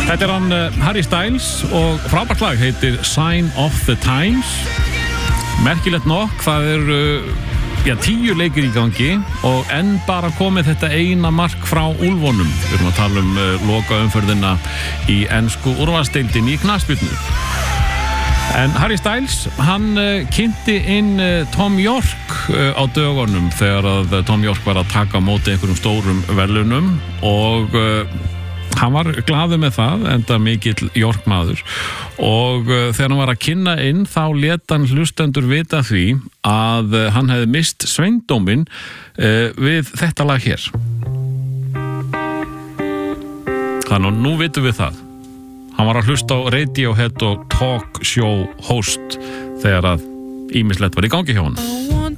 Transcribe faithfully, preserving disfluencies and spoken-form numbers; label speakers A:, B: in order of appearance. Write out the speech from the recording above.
A: Þetta er hann uh, Harry Styles og frábært lag heitir Sign of the Times. Merkilegt nokk, það er uh, já, tíu leikir í gangi og enn bara komið þetta eina mark frá Úlfunum. Við erum að tala um uh, loka umferðina í ensku úrvalsdeildinni í knattspyrnu. En Harry Styles, hann uh, kynnti inn uh, Tom York uh, á dögunum þegar að uh, Tom York var að taka á móti einhverjum stórum verðlaunum og uh, hann var glaður með það, enda mikill York-maður og uh, þegar hann var að kynna inn þá lét hann hlustendur vita því að uh, hann hefði mist sveindóminn uh, við þetta lag hér. Þannig að nú vitum við það. Hann var að hlusta á Radiohead og talk show host þegar að ýmislegt var í gangi hjá hann.